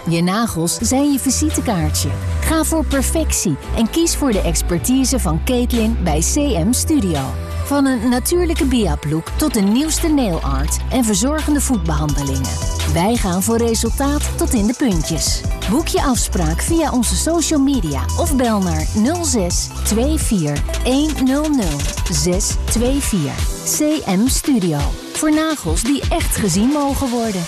Je nagels zijn je visitekaartje. Ga voor perfectie en kies voor de expertise van Caitlin bij CM Studio. Van een natuurlijke biaplook tot de nieuwste nail art en verzorgende voetbehandelingen. Wij gaan voor resultaat tot in de puntjes. Boek je afspraak via onze social media of bel naar 06 24 100 624. CM Studio. Voor nagels die echt gezien mogen worden.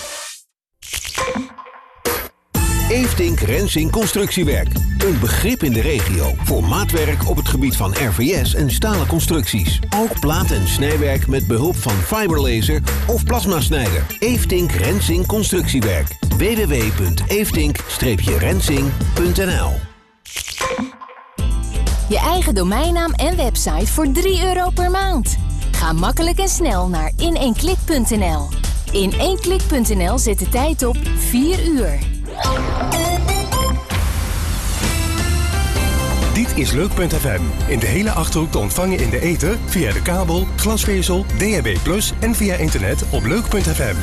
Eefdink Rensing Constructiewerk. Een begrip in de regio voor maatwerk op het gebied van RVS en stalen constructies. Ook plaat- en snijwerk met behulp van fiberlaser of plasmasnijder. Eefdink Rensing Constructiewerk. www.eefdink-rensing.nl. Je eigen domeinnaam en website voor €3 per maand. Ga makkelijk en snel naar in1klik.nl. In1klik.nl zet de tijd op 4 uur. Dit is Leuk.fm. In de hele Achterhoek te ontvangen in de ether, via de kabel, glasvezel, DHB+ en via internet op Leuk.fm.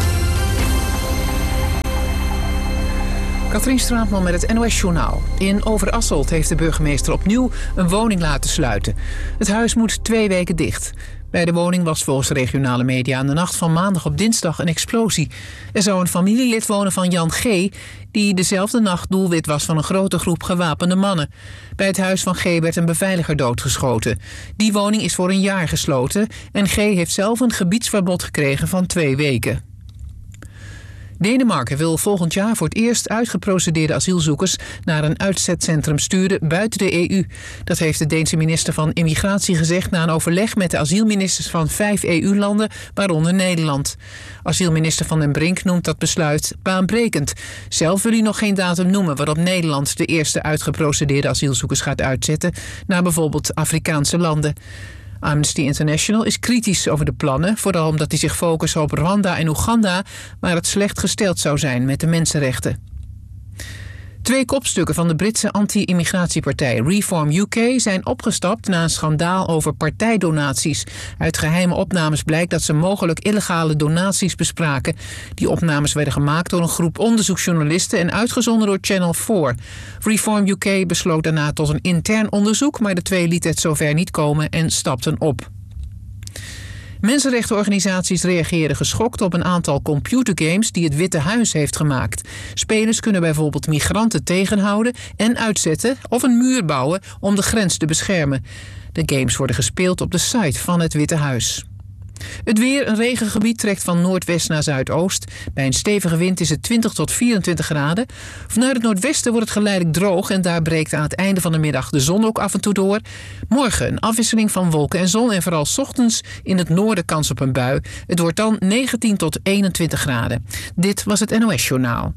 Katrien Straatman met het NOS-journaal. In Overasselt heeft de burgemeester opnieuw een woning laten sluiten. Het huis moet 2 weken dicht. Bij de woning was volgens regionale media aan de nacht van maandag op dinsdag een explosie. Er zou een familielid wonen van Jan G., die dezelfde nacht doelwit was van een grote groep gewapende mannen. Bij het huis van G. werd een beveiliger doodgeschoten. Die woning is voor 1 jaar gesloten en G. heeft zelf een gebiedsverbod gekregen van 2 weken. Denemarken wil volgend jaar voor het eerst uitgeprocedeerde asielzoekers naar een uitzetcentrum sturen buiten de EU. Dat heeft de Deense minister van Immigratie gezegd na een overleg met de asielministers van 5 EU-landen, waaronder Nederland. Asielminister Van den Brink noemt dat besluit baanbrekend. Zelf wil hij nog geen datum noemen waarop Nederland de eerste uitgeprocedeerde asielzoekers gaat uitzetten naar bijvoorbeeld Afrikaanse landen. Amnesty International is kritisch over de plannen, vooral omdat die zich focussen op Rwanda en Oeganda, waar het slecht gesteld zou zijn met de mensenrechten. 2 kopstukken van de Britse anti-immigratiepartij Reform UK zijn opgestapt na een schandaal over partijdonaties. Uit geheime opnames blijkt dat ze mogelijk illegale donaties bespraken. Die opnames werden gemaakt door een groep onderzoeksjournalisten en uitgezonden door Channel 4. Reform UK besloot daarna tot een intern onderzoek, maar de 2 lieten het zover niet komen en stapten op. Mensenrechtenorganisaties reageren geschokt op een aantal computergames die het Witte Huis heeft gemaakt. Spelers kunnen bijvoorbeeld migranten tegenhouden en uitzetten of een muur bouwen om de grens te beschermen. De games worden gespeeld op de site van het Witte Huis. Het weer, een regengebied, trekt van noordwest naar zuidoost. Bij een stevige wind is het 20 tot 24 graden. Vanuit het noordwesten wordt het geleidelijk droog en daar breekt aan het einde van de middag de zon ook af en toe door. Morgen een afwisseling van wolken en zon en vooral 's ochtends in het noorden kans op een bui. Het wordt dan 19 tot 21 graden. Dit was het NOS-journaal.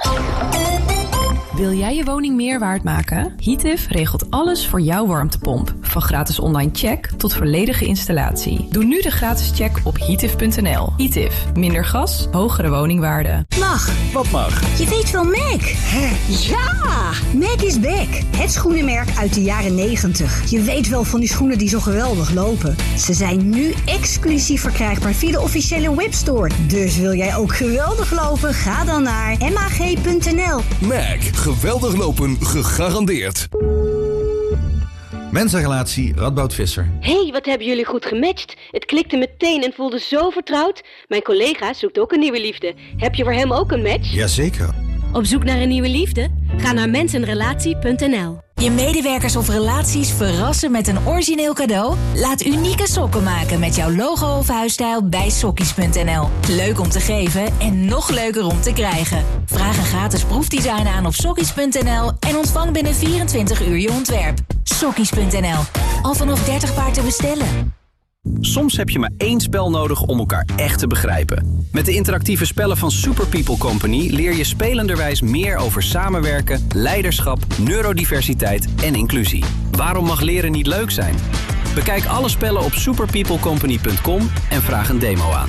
Wil jij je woning meer waard maken? Heative regelt alles voor jouw warmtepomp. Van gratis online check tot volledige installatie. Doe nu de gratis check op heative.nl. Heative. Minder gas, hogere woningwaarde. Mag. Wat mag? Je weet wel Mac. Hè? Ja! Mac is back. Het schoenenmerk uit de jaren 90. Je weet wel van die schoenen die zo geweldig lopen. Ze zijn nu exclusief verkrijgbaar via de officiële webstore. Dus wil jij ook geweldig lopen? Ga dan naar mag.nl. Mac. Geweldig lopen, gegarandeerd. Mensenrelatie Radboud Visser. Hey, wat hebben jullie goed gematcht. Het klikte meteen en voelde zo vertrouwd. Mijn collega zoekt ook een nieuwe liefde. Heb je voor hem ook een match? Jazeker. Op zoek naar een nieuwe liefde? Ga naar mensenrelatie.nl. Je medewerkers of relaties verrassen met een origineel cadeau? Laat unieke sokken maken met jouw logo of huisstijl bij Sokkies.nl. Leuk om te geven en nog leuker om te krijgen. Vraag een gratis proefdesign aan op Sokkies.nl en ontvang binnen 24 uur je ontwerp. Sokkies.nl. Al vanaf 30 paar te bestellen. Soms heb je maar 1 spel nodig om elkaar echt te begrijpen. Met de interactieve spellen van Super People Company leer je spelenderwijs meer over samenwerken, leiderschap, neurodiversiteit en inclusie. Waarom mag leren niet leuk zijn? Bekijk alle spellen op superpeoplecompany.com en vraag een demo aan.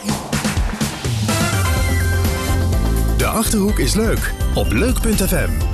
De Achterhoek is leuk op Leuk.fm.